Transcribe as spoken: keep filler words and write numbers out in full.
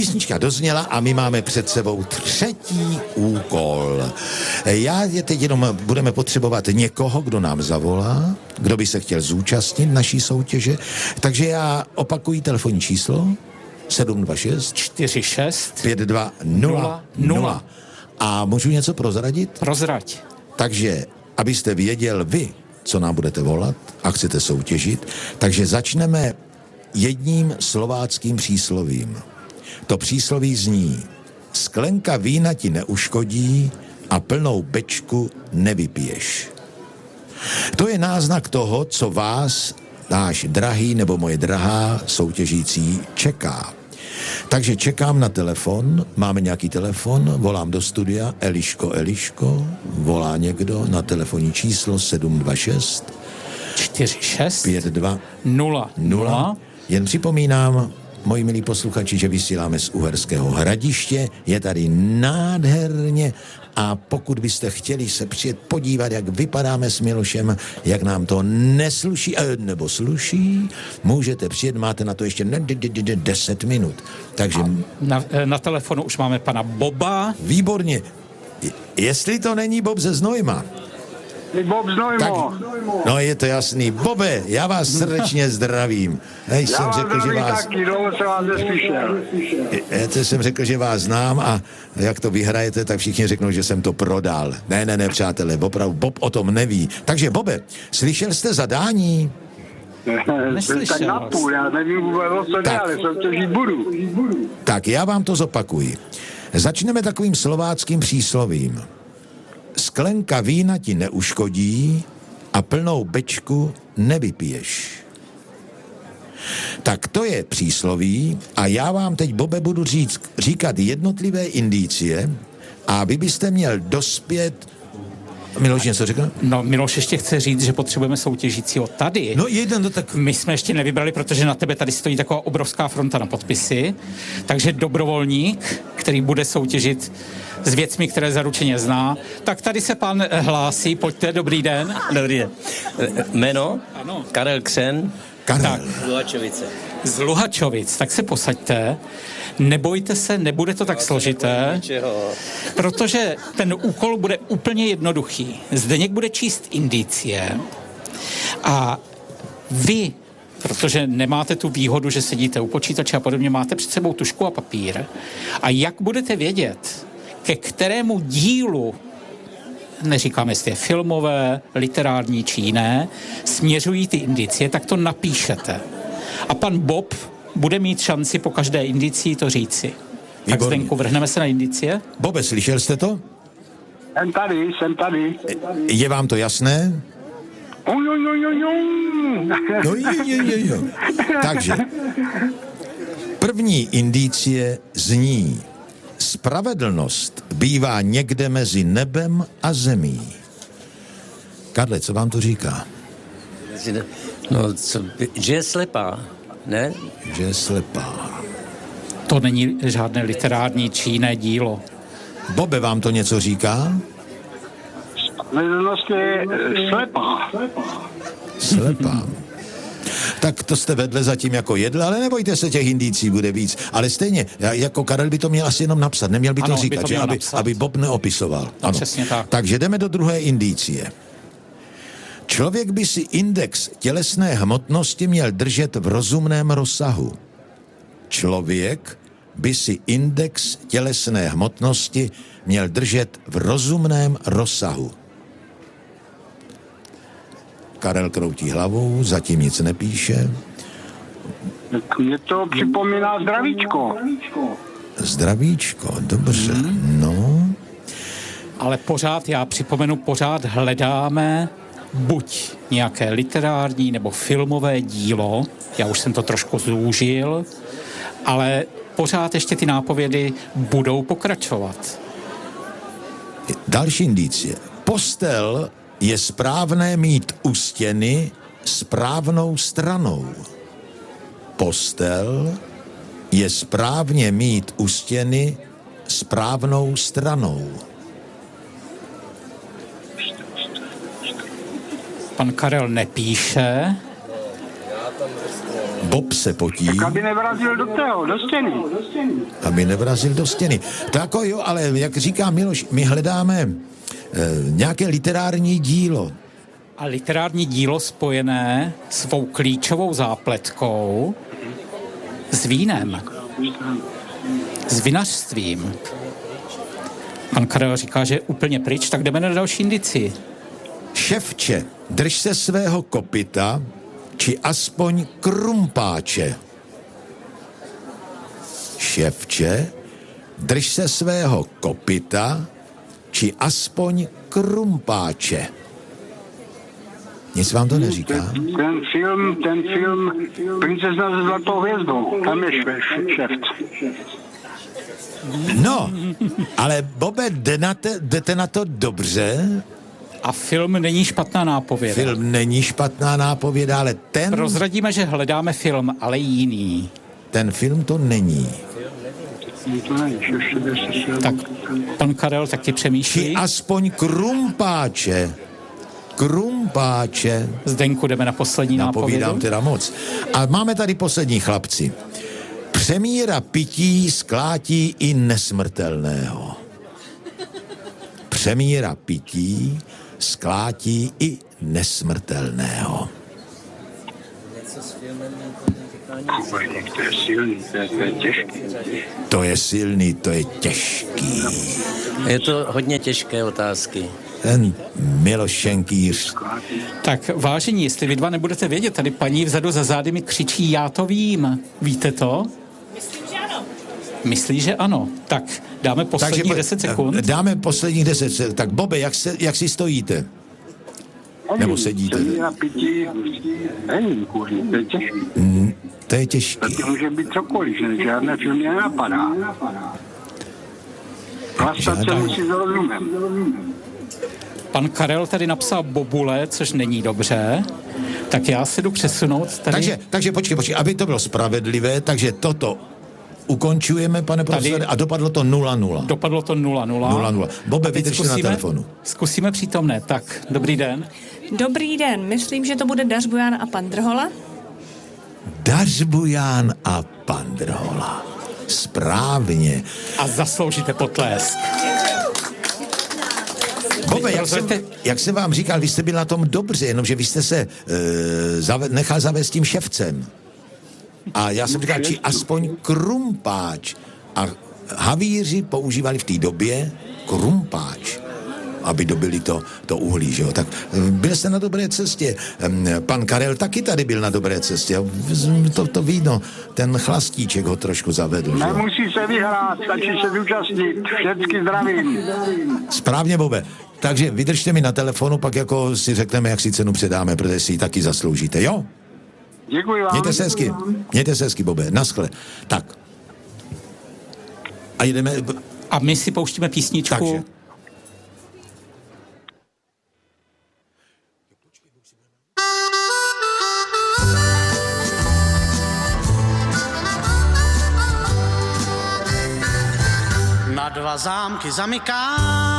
Písnička dozněla a my máme před sebou třetí úkol. Já je teď jenom budeme potřebovat někoho, kdo nám zavolá, kdo by se chtěl zúčastnit naší soutěže. Takže já opakuji telefonní číslo sedm dva šest čtyři šest pět dva nula nula. A můžu něco prozradit? Prozrať. Takže, abyste věděl vy, co nám budete volat a chcete soutěžit, takže začneme jedním slováckým příslovím. To přísloví zní: sklenka vína ti neuškodí a plnou bečku nevypiješ. To je náznak toho, co vás, náš drahý nebo moje drahá soutěžící, čeká. Takže čekám na telefon, máme nějaký telefon, volám do studia, Eliško, Eliško, volá někdo na telefonní číslo sedm dva šest čtyři šest pět dva nula nula. Jen připomínám, moji milí posluchači, že vysíláme z Uherského Hradiště, je tady nádherně a pokud byste chtěli se přijet podívat, jak vypadáme s Milošem, jak nám to nesluší, nebo sluší, můžete přijet, máte na to ještě deset minut. Takže... Na, na telefonu už máme pana Boba. Výborně. Jestli to není Bob ze Znojma. Bob tak, no je to jasný. Bobe, já vás srdečně zdravím. Já jsem já řekl, že vás... taky, dlouho jsem vás neslyšel. Já jsem řekl, že vás znám a jak to vyhrajete, tak všichni řeknou, že jsem to prodal. Ne, ne, ne, přátelé, opravdu, Bob o tom neví. Takže, Bobe, slyšel jste zadání? Neslyšel. Tak napůl, já nevím vůbec, o co dělali, soutěžit budu. Tak já vám to zopakuji. Začneme takovým slováckým příslovím. Sklenka vína ti neuškodí a plnou bečku nevypiješ. Tak to je přísloví a já vám teď, Bobe, budu říct, říkat jednotlivé indicie a vy byste měl dospět... Miloš něco řekl? No, Miloš ještě chce říct, že potřebujeme soutěžícího tady. No jeden to tak... My jsme ještě nevybrali, protože na tebe tady stojí taková obrovská fronta na podpisy, takže dobrovolník, který bude soutěžit s věcmi, které zaručeně zná. Tak tady se pan hlásí, pojďte, dobrý den. Dobrý den. Jméno? Ano. Karel Křen. Karel. Tak. Z Luhačovice. Z Luhačovic, tak se posaďte. Nebojte se, nebude to tak složité, protože ten úkol bude úplně jednoduchý. Zdeněk bude číst indicie a vy, protože nemáte tu výhodu, že sedíte u počítače a podobně, máte před sebou tužku a papír a jak budete vědět, ke kterému dílu, neříkám, jestli je filmové, literární či jiné, směřují ty indicie, tak to napíšete. A pan Bob bude mít šanci po každé indicii to říci. Tak Výborně. Zdenku, vrhneme se na indicie? Bobe, slyšel jste to? Jsem tady, jsem tady. Je vám to jasné? Jo, jo, jo, jo, jo. No jo, jo, jo, jo. Takže, první indicie zní: spravedlnost bývá někde mezi nebem a zemí. Karle, co vám to říká? No, co, že je slepá, ne? Že je slepá. To není žádné literární či jiné dílo. Bobe, vám to něco říká? Spravedlnost je slepá. Slepá. Tak to jste vedle zatím jako jedle, ale nebojte se, těch indicí bude víc. Ale stejně, jako Karel by to měl asi jenom napsat, neměl by to Ano, by říkat, to že měl aby, napsat. aby Bob neopisoval. No, ano. přesně tak. Takže jdeme do druhé indicie. Člověk by si index tělesné hmotnosti měl držet v rozumném rozsahu. Člověk by si index tělesné hmotnosti měl držet v rozumném rozsahu. Karel kroutí hlavou, zatím nic nepíše. Mě to připomíná zdravíčko. Zdravíčko, dobře, hmm. no. Ale pořád, já připomenu, pořád hledáme buď nějaké literární nebo filmové dílo, já už jsem to trošku zúžil, ale pořád ještě ty nápovědy budou pokračovat. Další indicie. Postel je správné mít u stěny správnou stranou. Postel je správně mít u stěny správnou stranou. Pan Karel nepíše. Bob se potí. Tak aby nevrazil do toho, do stěny. Aby nevrazil do stěny. Tak jako jo, ale jak říká Miloš, my hledáme eh, nějaké literární dílo. A literární dílo spojené svou klíčovou zápletkou s vínem. S vinařstvím. Pan Karel říká, že je úplně pryč, tak jdeme na další indici. Ševče, drž se svého kopyta, či aspoň krumpáče. Ševče, drž se svého kopyta, či aspoň krumpáče. Nic vám to neříká? Ten, ten film, ten film Princezna se zlatou hvězdou, tam je šeft. No, ale Bobe, jde na te, jdete na to dobře? A film není špatná nápověda. Film není špatná nápověda, ale ten... Prozradíme, že hledáme film, ale jiný. Ten film to není. Tak pan Karel taky přemýšlí. Či aspoň krumpáče. Krumpáče. Zdenku, jdeme na poslední nápovědu. Napovídám teda moc. A máme tady poslední chlapci. Přemíra pití sklátí i nesmrtelného. Přemíra pití sklátí i nesmrtelného. To je silný, to je, to je těžký. To je silný, to je těžký. Je to hodně těžké otázky. Ten Miloš Šenkýř. Tak vážení, jestli vy dva nebudete vědět, tady paní vzadu za zády mi křičí, já to vím. Víte to? Myslím, že ano. Myslí, že ano. Tak dáme posledních Takže, deset sekund. Dáme posledních deset sekund. Tak Bobe, jak, se, jak si stojíte? Nebo sedíte? Na pití, není kuří, to je těžký. Mm, to je těžký. To může být cokoliv, že žádné filmy nenapadá. Vlastně se musí zrozumím. Pan Karel tady napsal bobule, což není dobře. Tak já se jdu přesunout tady. Takže, takže počkej, počkej, aby to bylo spravedlivé, takže toto ukončujeme, pane profesore, a dopadlo to nula nula. Dopadlo to nula nula. nula nula. Bobe, vydržte na telefonu. Zkusíme přítomné. Tak, dobrý den. Dobrý den, myslím, že to bude Dařbujan a pan Drhola. Dařbujan a pan Drhola. Správně. A zasloužíte potlesk. Bobe, jak jsem, jak jsem vám říkal, vy jste byl na tom dobře, jenomže vy jste se e, zave, nechal zavést tím ševcem. A já jsem říkal, či aspoň krumpáč. A havíři používali v té době krumpáč, aby dobili to, to uhlí, že jo. Tak byl jste na dobré cestě. Pan Karel taky tady byl na dobré cestě. To, to víno, ten chlastíček ho trošku zavedl, že jo. Nemusí se vyhrát, stačí se zúčastnit. Všecky zdravím. Správně, Bobe. Takže vydržte mi na telefonu, pak jako si řekneme, jak si cenu předáme, protože si ji taky zasloužíte, jo? Děkuji vám. Mějte se hezky. Mějte se hezky, Bobe. Naschle. Tak. A jdeme... A my si pouštíme písničku. Takže. Na dva zámky zamykám